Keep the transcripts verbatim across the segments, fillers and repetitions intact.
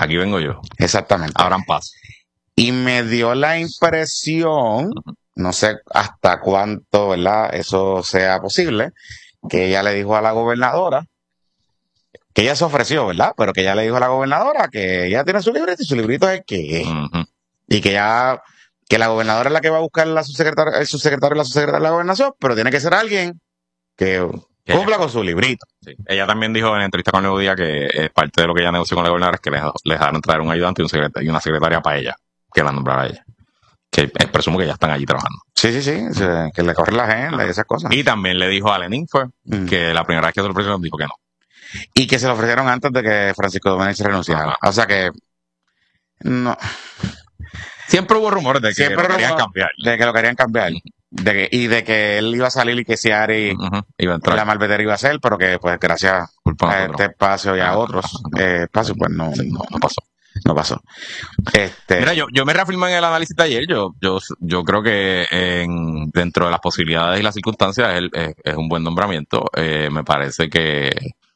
aquí vengo yo. Exactamente. Abran paso. Y me dio la impresión, uh-huh. no sé hasta cuánto, ¿verdad?, eso sea posible, que ella le dijo a la gobernadora, que ella se ofreció, ¿verdad?, pero que ella le dijo a la gobernadora que ella tiene su librito y su librito es el que es. Uh-huh. Y que ya, que la gobernadora es la que va a buscar la subsecretaria, el subsecretario y la subsecretaria de la gobernación, pero tiene que ser alguien que cumpla con su librito. Sí. Ella también dijo en la entrevista con Nuevo Día que eh, parte de lo que ella negoció con la gobernadora es que les, les dejaron traer un ayudante y, un secretario, y una secretaria para ella, que la nombrara ella. Que eh, presumo que ya están allí trabajando. Sí, sí, sí, sí, que le corre la agenda y esas cosas. Y también le dijo a Lenin fue mm. que la primera vez que se lo ofrecieron dijo que no. Y que se lo ofrecieron antes de que Francisco Domínguez renunciara. Ajá. O sea que no. Siempre hubo rumores de que Siempre lo querían cambiar. De que lo querían cambiar. De que, y de que él iba a salir y que si Ari uh-huh. iba a entrar. La malvetera iba a ser, pero que pues gracias Culpa a este espacio y a uh-huh. otros eh, espacios, pues no, sí, no, no pasó. No pasó. Este... Mira, yo, yo me reafirmo en el análisis de ayer. Yo, yo, yo creo que en, dentro de las posibilidades y las circunstancias es, es, es un buen nombramiento. Eh, me parece que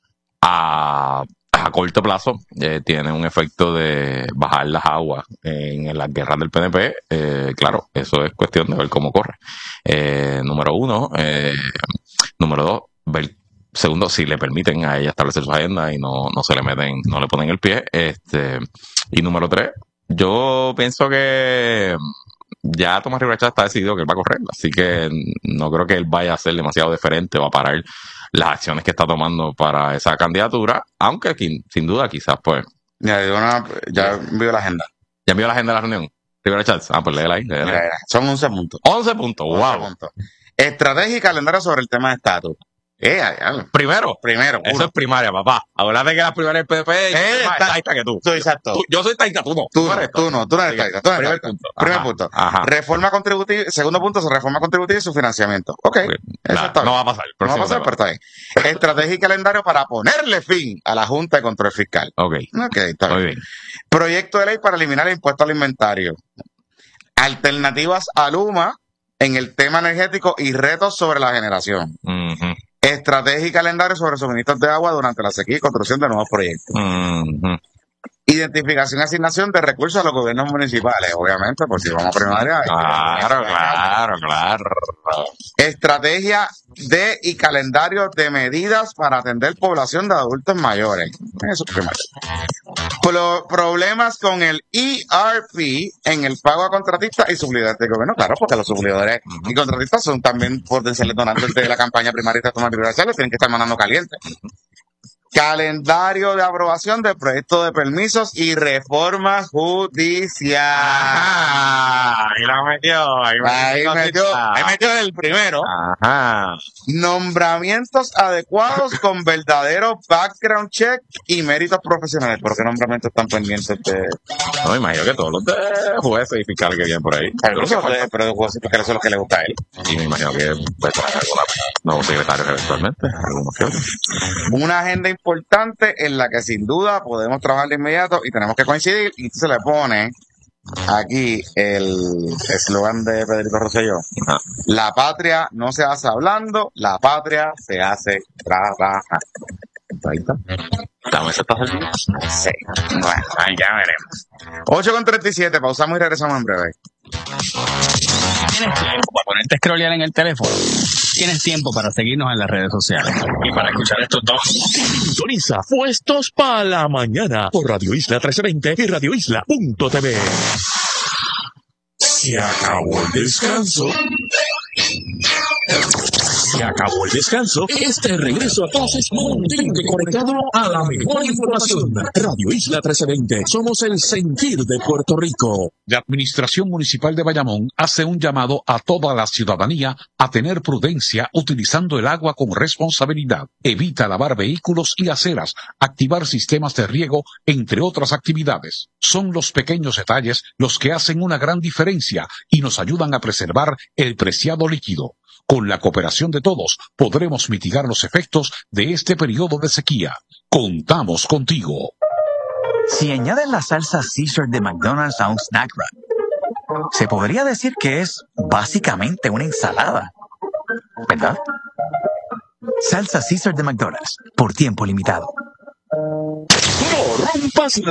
a, a corto plazo eh, tiene un efecto de bajar las aguas en, en las guerras del P N P. Eh, claro, eso es cuestión de ver cómo corre. Eh, número uno. Eh, número dos, ver. Segundo, si le permiten a ella establecer su agenda y no, no se le meten, no le ponen el pie. Este, y número tres, yo pienso que ya Tomás Rivera Chávez está decidido que él va a correr, así que no creo que él vaya a ser demasiado diferente o a parar las acciones que está tomando para esa candidatura, aunque sin duda quizás pues... Ya, una, ya envió la agenda. ¿Ya envió la agenda de la reunión? Rivera Chávez, ah, pues léela ahí. Léela ahí. Mira, son once puntos. once puntos, wow. once puntos. Estrategia y calendario sobre el tema de estatus. Eh, primero, primero, eso uno. Es primaria, papá. Hablar de que la primaria del P D P es eh, más taita que tú. tú exacto. Tú, yo soy taita, tú no. Tú, tú no, tú no, tú no eres taita. Tú no eres primer taita. punto. Primer Ajá. punto. Ajá. Reforma contributiva. Segundo punto, reforma contributiva y su financiamiento. Ok. okay. Eso está no va a pasar. No va a pasar, pero está bien. Estrategia y calendario para ponerle fin a la Junta de Control Fiscal. Ok. Ok, está bien. Muy bien. Proyecto de ley para eliminar el impuesto al inventario. Alternativas a Luma en el tema energético y retos sobre la generación. Uh-huh. Estrategia y calendario sobre suministros de agua durante la sequía y construcción de nuevos proyectos. Uh-huh. Identificación y asignación de recursos a los gobiernos municipales, obviamente, por si vamos a primaria. Claro, claro, claro. Estrategia de y calendario de medidas para atender población de adultos mayores. Eso es primario. Pro- problemas con el E R P en el pago a contratistas y suplidores de gobierno. Claro, porque los suplidores uh-huh. y contratistas son también potenciales donantes de la campaña primarista de Tomás Rivera Chávez, tienen que estar mandando caliente. Calendario de aprobación de proyectos de permisos y reforma judicial. Ajá, ahí la metió. Ahí, ahí metió, ahí metió el primero. Ajá. Nombramientos adecuados con verdadero background check y méritos profesionales. ¿Por qué nombramientos están pendientes de...? No, imagino que todos los de jueces y fiscales que vienen por ahí. Pero, pero, de, pero de jueces y fiscales son los que les gusta a él. Y me imagino que va a traer algunos nuevos secretarios eventualmente. Algunos que otros. Una agenda importante en la que sin duda podemos trabajar de inmediato y tenemos que coincidir, y se le pone aquí el eslogan de Pedrito Rosselló: ah. la patria no se hace hablando, la patria se hace trabajando. Ahí está. ¿La mesa está servida? Sí. Bueno, ahí ya veremos. ocho con treinta y siete, pausamos y regresamos en breve. ¿Tienes tiempo para ponerte a scrollear en el teléfono? Tienes tiempo para seguirnos en las redes sociales y para escuchar estos dos. Sintoniza Puestos para la Mañana por Radio Isla trece veinte y radio isla punto t v. Se acabó el descanso. Se acabó el descanso. Este regreso a clases mantente conectado a la mejor información. Radio Isla trece veinte. Somos el sentir de Puerto Rico. La Administración Municipal de Bayamón hace un llamado a toda la ciudadanía a tener prudencia utilizando el agua con responsabilidad. Evita lavar vehículos y aceras, activar sistemas de riego, entre otras actividades. Son los pequeños detalles los que hacen una gran diferencia y nos ayudan a preservar el preciado líquido. Con la cooperación de todos, podremos mitigar los efectos de este periodo de sequía. Contamos contigo. Si añades la salsa Caesar de McDonald's a un snack wrap, se podría decir que es básicamente una ensalada, ¿verdad? Salsa Caesar de McDonald's, por tiempo limitado. No rompas